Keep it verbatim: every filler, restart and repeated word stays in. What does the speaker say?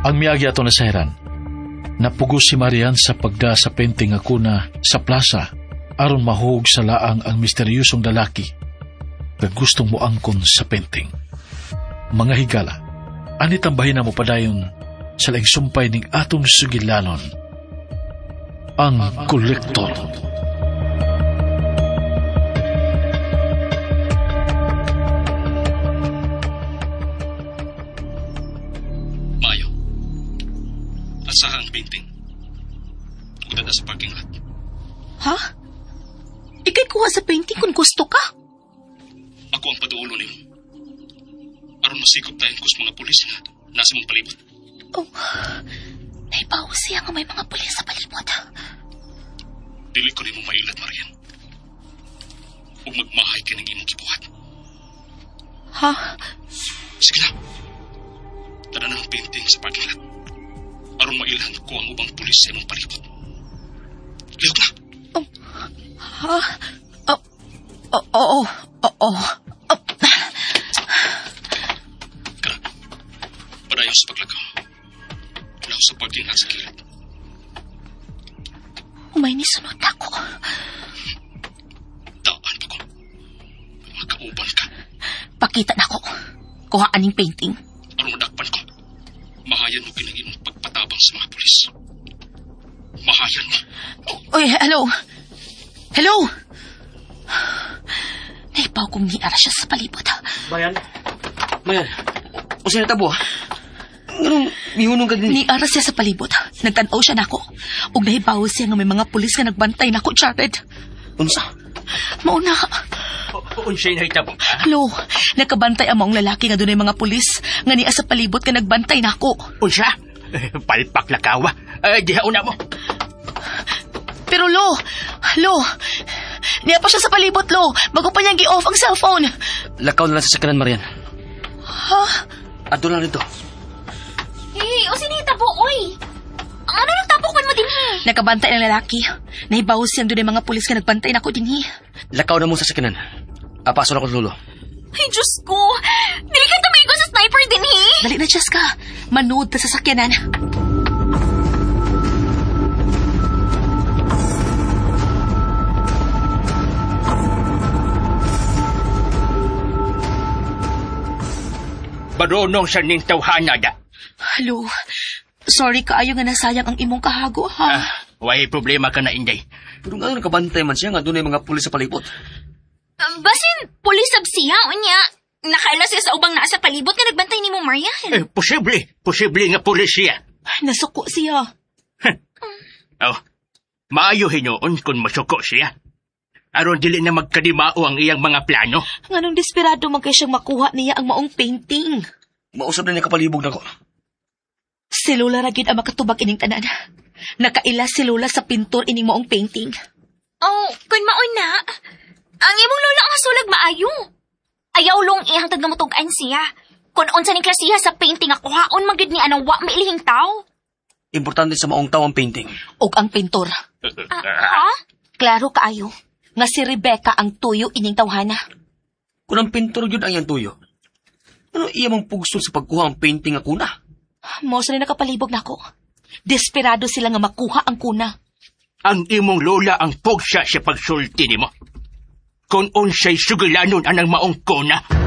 Ang miagi ato na sahiran, napugos si Marian sa pagda sa painting nga kuna sa plaza aron mahug sa laang ang misteryosong lalaki na gustong mo angkon sa painting. Mga higala, ani tambahin na mo padayon sa laing sumpay ning atong sugilanon, ang kolektor. Mayo, asahan ang painting. Ugda na sa parking lot. Ha? Ikay kuha sa painting kung gusto ka? Ako ang paduulo nimo. Aron masikop tayong kus mga pulis na nasa mong palibot. Oh, naibaw siya nga may mga pulis sa palibot. Dili ko nimo mailat, Marian. Ug magmahay ka ng imong kibuhat. Ha? Sige na. Tara na ng painting sa parking lot. Aron mailan ko ang ubang pulis sa imong palibot. Lihok na. Oh, ha? Oh, oh, oh, oh, oh. Kara, padayon sa paglagaw. Law sa parking lot sa kilid. Umay ni sunod ako. Daan pa ko. Makauban ka. Pakita na ko. Kuha aning painting. Aron madakpan ko. Mahayan mo kinang imong pagpatabang sa mga pulis. Mahayan mo. Uy, hello. Hello. Naibaw kong niara siya sa palibot. Bayan. Bayan. O siya natabo, ha? Anong mihunong ka din? Niara siya sa palibot. Nagtanaw siya nako. Ug nahibaw siya nga may mga pulis nga nagbantay nako, Jared. Unsa? Mauna. Unsa'y nahitabo, ha? Lo, nakabantay ang mga lalaki nga dunay mga pulis nga niya sa palibot nga nagbantay nako. Unsa? Palpak lakawa. Uh, diha una mo. Pero lo, lo, niya pa siya sa palibot, lo. Bago pa niyang gi-off ang cellphone. Lakaw na lang sa sakanan, Marian. Ha? Ato lang nito. Hey, o sinitabo, oy. Ano nang tapukan mo din, eh? Nakabantay ang lalaki. Nahibaw siya dunay mga pulis nga nagbantay nako din, eh. Lakaw na mo sa sakanan. Apaso na ko lulo. Ay, Diyos ko. Dili ka tamigo sa sniper din, eh. Dali na, Jessica. Manood ta sa sakyanan. Barunong sa ning tawhana da. Hello. Sorry kaayo nga nasayang ang imong kahago, ha? Ah, way problema ka na, Inday. Pero nga nakabantay man siya nga doon ay mga pulis sa palibot. Um, basin, pulis sab siya, o niya. Nakaila siya sa ubang nasa palibot nga nagbantay ni mo, Marian. Eh, posible. Posible nga pulis siya. Nasuko siya. Oh, maayo hinoon kung masuko siya. Aron dili na magkadimao ang iyang mga plano. Nganong desperado man kay siyang makuha niya ang maong painting. Mausap na niya kapalibog na ko. Si Lola ragid ang makatubag ining tanan. Nakaila si Lola sa pintor ining maong painting. Oh, kun maon na. Ang imong lola nga sulag maayo. Ayaw long ihang tagnamutugan siya. Kung unsa ning klasiha sa painting nga kuhaon magid ni anang wa mailihing tao. Importante sa maong tao ang painting. Og ang pintor. Uh, ha? Klaro kaayo nga si Rebecca ang tuyo ining tawhana. Kung ang pintor yun ang iyang tuyo, ano iya mong pugsol sa pagkuha ang painting nga kuna? Mo sa nakapalibog nako. Desperado sila nga makuha ang kuna. Ang imong lola ang pugsa sa pagsulti nimo. Kung unsay sugilanon anang maong kuna.